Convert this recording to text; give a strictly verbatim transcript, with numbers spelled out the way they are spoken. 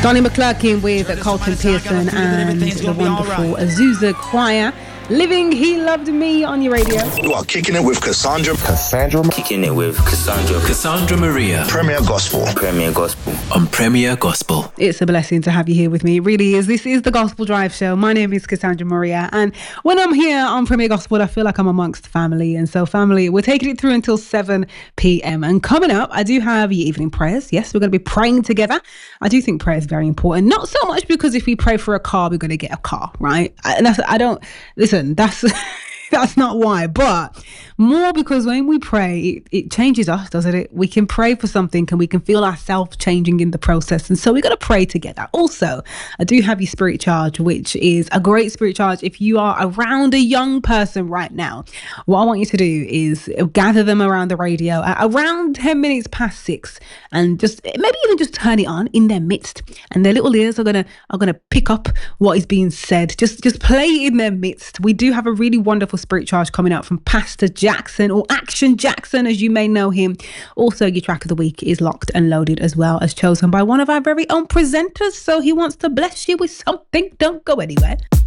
Donnie McClurkin with Carlton Pearson and the wonderful Azusa Choir. Living He Loved Me on your radio. You are kicking it with Cassandra. Cassandra. Kicking it with Cassandra. Cassandra Maria. Premier Gospel. Premier Gospel. On Premier Gospel. It's a blessing to have you here with me. It really is. This is the Gospel Drive Show. My name is Cassandra Maria. And when I'm here on Premier Gospel, I feel like I'm amongst family. And so family, we're taking it through until seven p.m. And coming up, I do have your evening prayers. Yes, we're going to be praying together. I do think prayer is very important. Not so much because if we pray for a car, we're going to get a car, right? And that's, I don't, listen, that's that's not why, but more because when we pray, it, it changes us, doesn't it? We can pray for something and we can feel ourselves changing in the process. And so we got to pray together. Also, I do have your spirit charge, which is a great spirit charge. If you are around a young person right now, what I want you to do is gather them around the radio at around ten minutes past six and just maybe even just turn it on in their midst. And their little ears are going to are going to pick up what is being said. Just, just play it in their midst. We do have a really wonderful spirit charge coming out from Pastor Jackson, or Action Jackson, as you may know him. Also, your track of the week is locked and loaded, as well as chosen by one of our very own presenters. So he wants to bless you with something. Don't go anywhere.